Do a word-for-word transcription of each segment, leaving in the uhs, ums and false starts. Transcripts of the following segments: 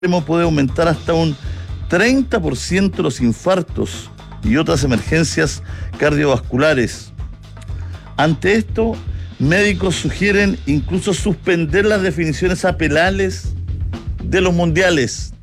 puede aumentar hasta un treinta por ciento los infartos y otras emergencias cardiovasculares. Ante esto, médicos sugieren incluso suspender las definiciones apelales de los mundiales.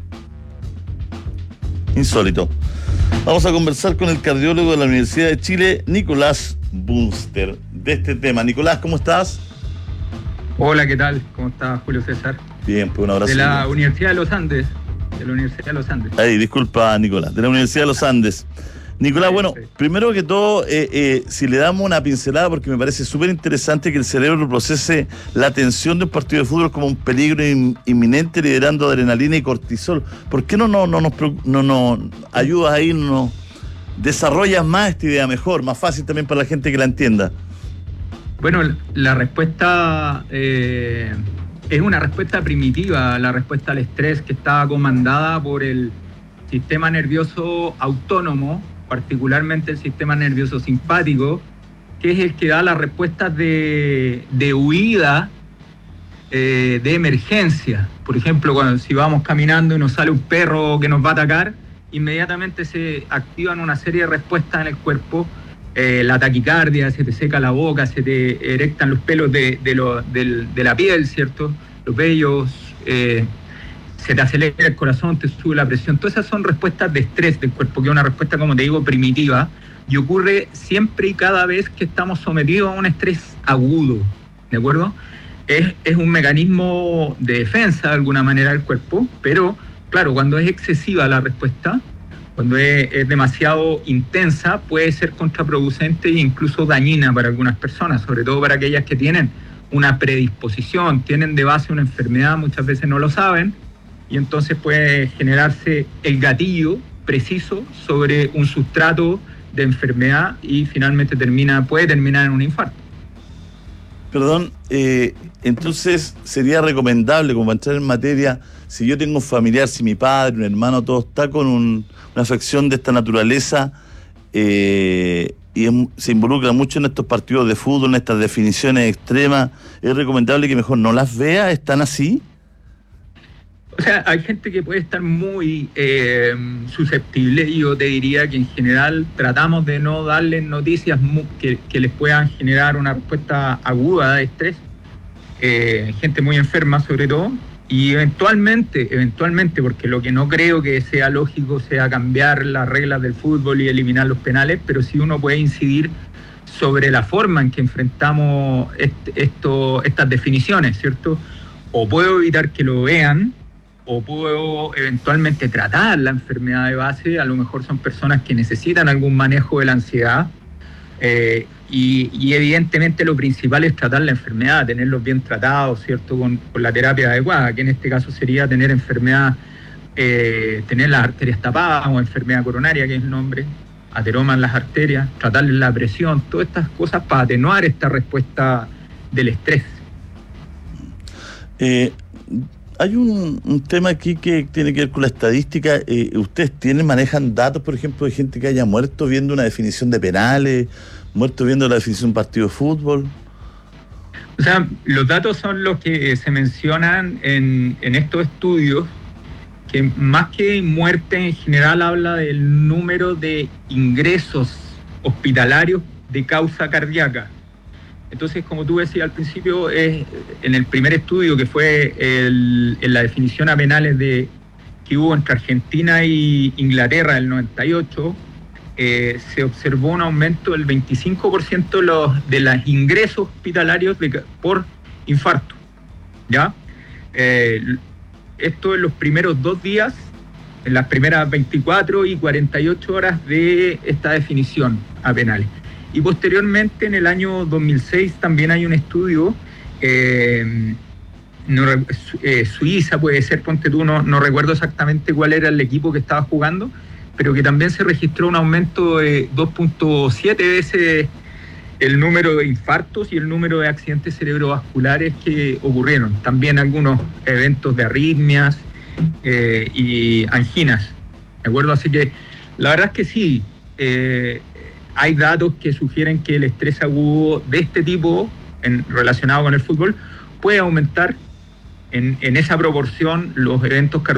Insólito. Vamos a conversar con el cardiólogo de la Universidad de Chile, Nicolás Bunster, de este tema. Nicolás, ¿cómo estás? Hola, ¿qué tal? ¿Cómo estás, Julio César? Bien, pues un abrazo. De la Universidad de los Andes. De la Universidad de los Andes. Ay, disculpa, Nicolás, de la Universidad de los Andes. Nicolás, bueno, primero que todo, eh, eh, si le damos una pincelada, porque me parece súper interesante que el cerebro procese la tensión de un partido de fútbol como un peligro in, inminente, liderando adrenalina y cortisol. ¿Por qué no, no, no nos no, no, ayudas ahí, no desarrollas más esta idea mejor, más fácil también para la gente que la entienda? Bueno, la respuesta eh, es una respuesta primitiva, la respuesta al estrés que está comandada por el sistema nervioso autónomo, particularmente el sistema nervioso simpático, que es el que da las respuestas de, de huida, eh, de emergencia. Por ejemplo, cuando si vamos caminando y nos sale un perro que nos va a atacar, inmediatamente se activan una serie de respuestas en el cuerpo, eh, la taquicardia, se te seca la boca, se te erectan los pelos de, de, lo, de, de la piel, ¿cierto? Los vellos, eh, se te acelera el corazón, te sube la presión. Todas esas son respuestas de estrés del cuerpo, que es una respuesta, como te digo, primitiva, y ocurre siempre y cada vez que estamos sometidos a un estrés agudo, ¿de acuerdo? Es, es un mecanismo de defensa, de alguna manera, del cuerpo, pero, claro, cuando es excesiva la respuesta, cuando es, es demasiado intensa, puede ser contraproducente e incluso dañina para algunas personas, sobre todo para aquellas que tienen una predisposición, tienen de base una enfermedad, muchas veces no lo saben, y entonces puede generarse el gatillo preciso sobre un sustrato de enfermedad y finalmente termina, puede terminar en un infarto. Perdón, eh, entonces sería recomendable, como para entrar en materia, si yo tengo un familiar, si mi padre, un hermano, todo está con un, una afección de esta naturaleza eh, y es, se involucra mucho en estos partidos de fútbol, en estas definiciones extremas, ¿es recomendable que mejor no las vea? ¿Están así? O sea, hay gente que puede estar muy eh, susceptible, y yo te diría que en general tratamos de no darles noticias muy, que, que les puedan generar una respuesta aguda de estrés, eh, gente muy enferma sobre todo, y eventualmente, eventualmente, porque lo que no creo que sea lógico sea cambiar las reglas del fútbol y eliminar los penales, pero sí uno puede incidir sobre la forma en que enfrentamos est- esto, estas definiciones, ¿cierto? O puedo evitar que lo vean, o puedo eventualmente tratar la enfermedad de base. A lo mejor son personas que necesitan algún manejo de la ansiedad, eh, y, y evidentemente lo principal es tratar la enfermedad, tenerlos bien tratados, ¿cierto? Con, con la terapia adecuada, que en este caso sería tener enfermedad, eh, tener las arterias tapadas, o enfermedad coronaria, que es el nombre, ateroma en las arterias, tratarles la presión, todas estas cosas para atenuar esta respuesta del estrés. Eh... Hay un, un tema aquí que tiene que ver con la estadística. Eh, ¿Ustedes tienen, manejan datos, por ejemplo, de gente que haya muerto viendo una definición de penales, muerto viendo la definición de un partido de fútbol? O sea, los datos son los que se mencionan en, en estos estudios, que más que muerte en general habla del número de ingresos hospitalarios de causa cardíaca. Entonces, como tú decías al principio, es, en el primer estudio que fue el, en la definición a penales de, que hubo entre Argentina y Inglaterra del noventa y ocho, eh, se observó un aumento del veinticinco por ciento de los, de los ingresos hospitalarios de, por infarto, ¿ya? Eh, esto en los primeros dos días, en las primeras veinticuatro y cuarenta y ocho horas de esta definición a penales. Y posteriormente, en el año dos mil seis, también hay un estudio, eh, no, eh, Suiza puede ser, ponte tú, no, no recuerdo exactamente cuál era el equipo que estaba jugando, pero que también se registró un aumento de dos punto siete veces el número de infartos y el número de accidentes cerebrovasculares que ocurrieron. También algunos eventos de arritmias eh, y anginas, ¿de acuerdo? Así que la verdad es que sí, eh, hay datos que sugieren que el estrés agudo de este tipo, en, relacionado con el fútbol, puede aumentar en, en esa proporción los eventos